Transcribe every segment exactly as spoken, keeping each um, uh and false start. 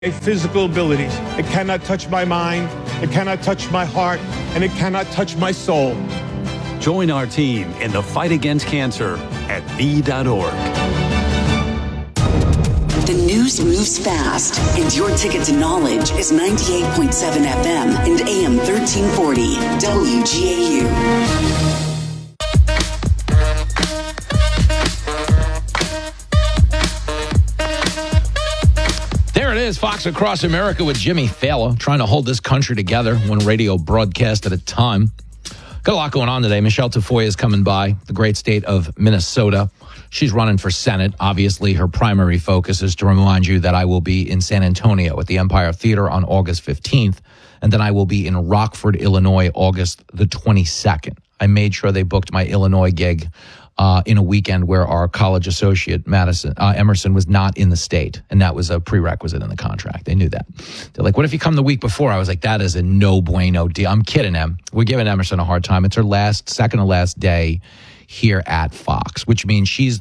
physical abilities. It cannot touch my mind, it cannot touch my heart, and it cannot touch my soul. Join our team in the fight against cancer at V dot org. The news moves fast, and your ticket to knowledge is ninety-eight point seven F M and A M thirteen forty W G A U. There it is, Fox Across America with Jimmy Fallon, trying to hold this country together, one radio broadcast at a time. Got a lot going on today. Michelle Tafoya is coming by, the great state of Minnesota. She's running for Senate. Obviously, her primary focus is to remind you that I will be in San Antonio at the Empire Theater on August fifteenth, and then I will be in Rockford, Illinois, August the twenty-second. I made sure they booked my Illinois gig uh, in a weekend where our college associate, Madison uh, Emerson, was not in the state, and that was a prerequisite in the contract. They knew that. They're like, what if you come the week before? I was like, that is a no bueno deal. I'm kidding, Em. We're giving Emerson a hard time. It's her last, second to last day here at Fox, which means she's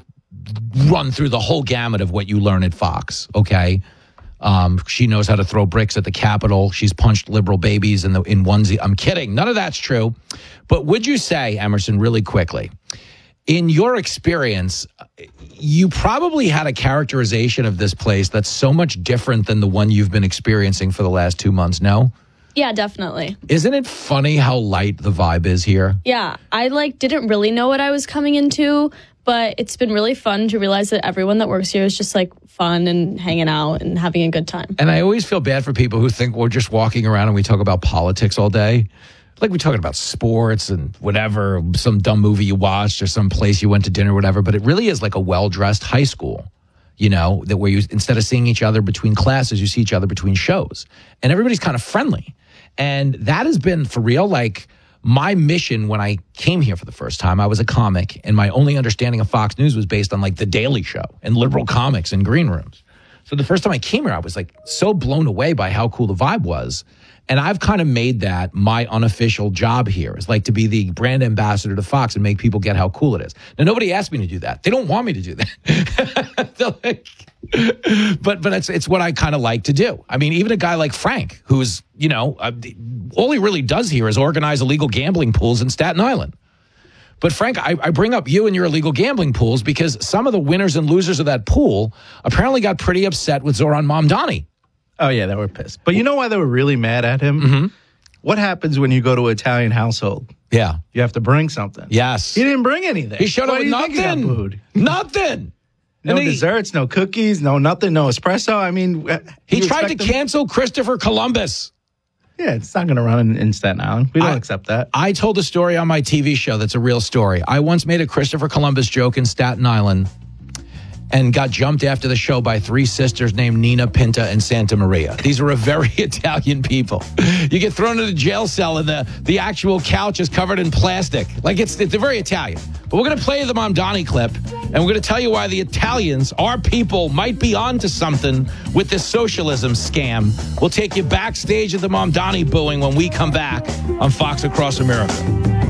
run through the whole gamut of what you learn at Fox, okay? Um, she knows how to throw bricks at the Capitol. She's punched liberal babies in the in onesie. I'm kidding. None of that's true. But would you say, Emerson, really quickly, in your experience, you probably had a characterization of this place that's so much different than the one you've been experiencing for the last two months, no? Yeah, definitely. Isn't it funny how light the vibe is here? Yeah, I like didn't really know what I was coming into, but it's been really fun to realize that everyone that works here is just like fun and hanging out and having a good time. And I always feel bad for people who think we're just walking around and we talk about politics all day. Like we're talking about sports and whatever, some dumb movie you watched or some place you went to dinner or whatever. But it really is like a well-dressed high school, you know, that where you, instead of seeing each other between classes, you see each other between shows. And everybody's kind of friendly. And that has been, for real, like my mission when I came here for the first time. I was a comic, and my only understanding of Fox News was based on like The Daily Show and liberal comics and green rooms. So the first time I came here, I was like so blown away by how cool the vibe was. And I've kind of made that my unofficial job here, is like to be the brand ambassador to Fox and make people get how cool it is. Now, nobody asked me to do that. They don't want me to do that. like, but but it's it's what I kind of like to do. I mean, even a guy like Frank, who's, you know, uh, all he really does here is organize illegal gambling pools in Staten Island. But Frank, I, I bring up you and your illegal gambling pools because some of the winners and losers of that pool apparently got pretty upset with Zoran Mamdani. Oh, yeah, they were pissed. But you know why they were really mad at him? Mm-hmm. What happens when you go to an Italian household? Yeah. You have to bring something. Yes. He didn't bring anything. He showed up with nothing. Nothing. No he, desserts, no cookies, no nothing, no espresso. I mean, he tried to cancel Christopher Columbus. Yeah, it's not going to run in, in Staten Island. We don't I, accept that. I told a story on my T V show that's a real story. I once made a Christopher Columbus joke in Staten Island and got jumped after the show by three sisters named Nina, Pinta, and Santa Maria. These were a very Italian people. You get thrown in a jail cell and the, the actual couch is covered in plastic. Like, it's, it's very Italian. But we're going to play the Mamdani clip, and we're going to tell you why the Italians, our people, might be onto something with this socialism scam. We'll take you backstage at the Mamdani booing when we come back on Fox Across America.